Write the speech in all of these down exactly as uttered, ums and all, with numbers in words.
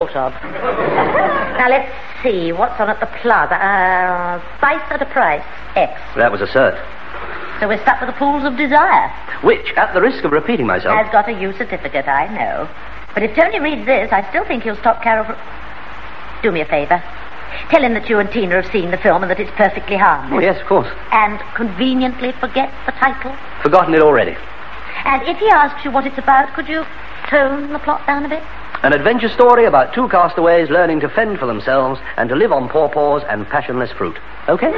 sort of. Now, let's see. What's on at the plaza? Uh, spice at a price. X. That was a cert. So we're stuck with the Pools of Desire. Which, at the risk of repeating myself... Has got a U certificate, I know. But if Tony reads this, I still think he'll stop Carol from... Do me a favour. Tell him that you and Tina have seen the film and that it's perfectly harmless. Oh, yes, of course. And conveniently forget the title. Forgotten it already. And if he asks you what it's about, could you tone the plot down a bit? An adventure story about two castaways learning to fend for themselves and to live on pawpaws and passionless fruit. Okay?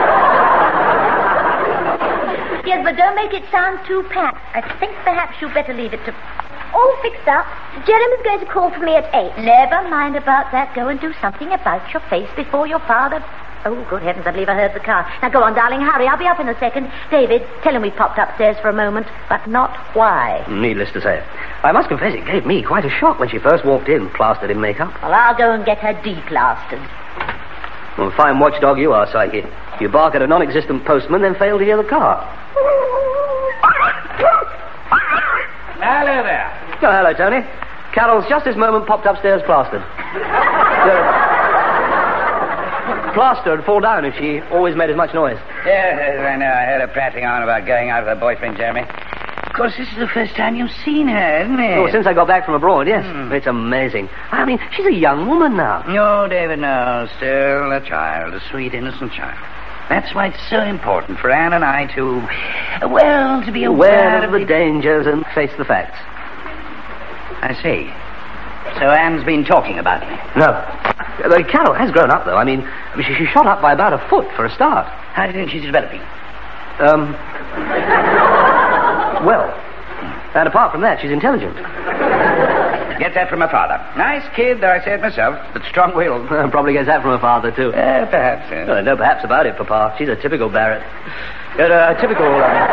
Yes, but don't make it sound too pat. I think perhaps you'd better leave it to... All fixed up. Jeremy's going to call for me at eight. Never mind about that. Go and do something about your face before your father... Oh, good heavens, I believe I heard the car. Now, go on, darling, hurry. I'll be up in a second. David, tell him we popped upstairs for a moment, but not why. Needless to say. I must confess it gave me quite a shock when she first walked in, plastered in makeup. Well, I'll go and get her deplastered. Well, fine watchdog you are, Psyche. You bark at a non-existent postman, then fail to hear the car. Hello there. Oh, hello, Tony. Carol's just this moment popped upstairs plastered. uh, plaster would fall down if she always made as much noise. Yes, yes, I know. I heard her prattling on about going out with her boyfriend, Jeremy. Of course, this is the first time you've seen her, isn't it? Oh, since I got back from abroad, yes. Mm. It's amazing. I mean, she's a young woman now. No, David, no. Still a child, a sweet, innocent child. That's why it's so important for Anne and I to, well, to be aware, aware of the, the dangers and face the facts. I see. So Anne's been talking about me? No. Uh, Carol has grown up, though. I mean, she, she shot up by about a foot for a start. How do you think she's developing? Um... Well, and apart from that, she's intelligent. Get that from her father. Nice kid, though I say it myself, but strong-willed. Probably gets that from her father, too. Uh, perhaps, yes. Well, no perhaps about it, Papa. She's a typical Barrett. Uh, a typical...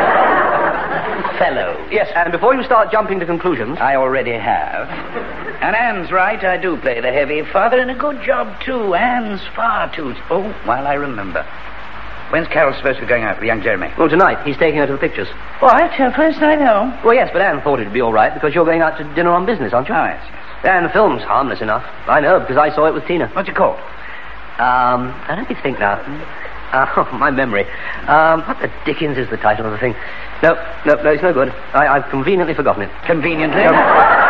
Uh, fellow. Yes, and before you start jumping to conclusions... I already have. And Anne's right, I do play the heavy father, and a good job, too. Anne's far too... Oh, while I remember... When's Carol supposed to be going out with young Jeremy? Well, tonight. He's taking her to the pictures. What? Her first night home? Well, yes, but Anne thought it'd be all right because you're going out to dinner on business, aren't you? Oh, yes, yes. And the film's harmless enough. I know, because I saw it with Tina. What's it called? Um, I don't think now. Uh, oh, my memory. Um, what the dickens is the title of the thing? No, no, no, it's no good. I, I've conveniently forgotten it. Conveniently? No.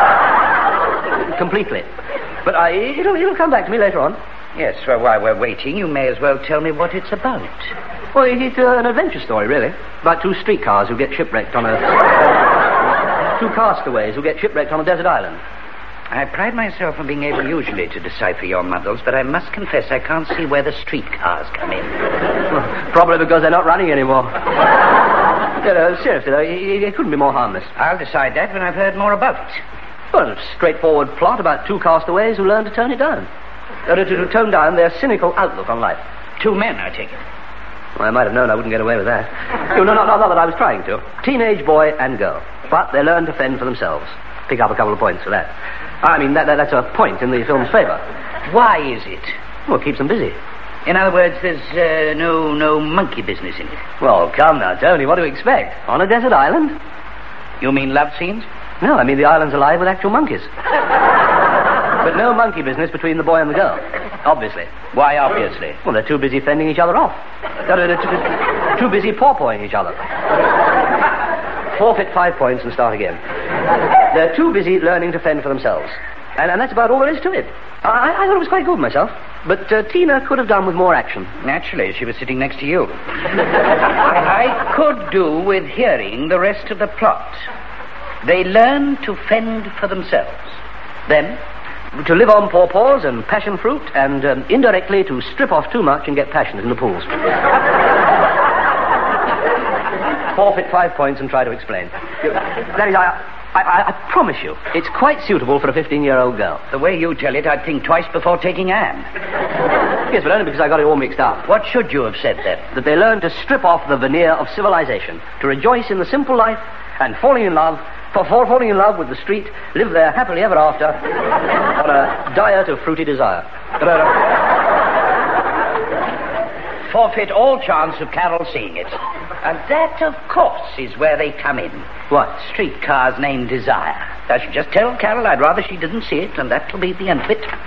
Completely. But I, it'll, it'll come back to me later on. Yes, well, while we're waiting, you may as well tell me what it's about. Well, it's uh, an adventure story, really. About two streetcars who get shipwrecked on a... two castaways who get shipwrecked on a desert island. I pride myself on being able usually to decipher your muddles, but I must confess I can't see where the streetcars come in. Well, probably because they're not running anymore. You know, seriously, though, it, it couldn't be more harmless. I'll decide that when I've heard more about it. Well, a straightforward plot about two castaways who learn to tone it down. Uh, to, to tone down their cynical outlook on life. Two men, I take it. Well, I might have known I wouldn't get away with that. no, no, no, not that I was trying to. Teenage boy and girl. But they learn to fend for themselves. Pick up a couple of points for that. I mean, that, that that's a point in the film's favour. Why is it? Well, it keeps them busy. In other words, there's uh, no no monkey business in it. Well, come now, Tony, what do you expect? On a desert island? You mean love scenes? No, I mean the island's alive with actual monkeys. But no monkey business between the boy and the girl. Obviously. Why obviously? Well, they're too busy fending each other off. They're, they're too, too busy pawpawing each other. Forfeit five points and start again. They're too busy learning to fend for themselves. And, and that's about all there is to it. I, I thought it was quite good myself. But uh, Tina could have done with more action. Naturally, she was sitting next to you. I could do with hearing the rest of the plot. They learn to fend for themselves. Then... to live on pawpaws and passion fruit, and um, indirectly to strip off too much and get passionate in the pools. Forfeit five points and try to explain. That is, I, I, I promise you, it's quite suitable for a fifteen-year-old girl. The way you tell it, I'd think twice before taking Anne. Yes, but only because I got it all mixed up. What should you have said then? That they learn to strip off the veneer of civilization, to rejoice in the simple life, and falling in love, for falling in love with the street, live there happily ever after, on a diet of fruity desire. Forfeit all chance of Carol seeing it. And that, of course, is where they come in. What? Streetcars named Desire. I should just tell Carol I'd rather she didn't see it, and that'll be the end of it.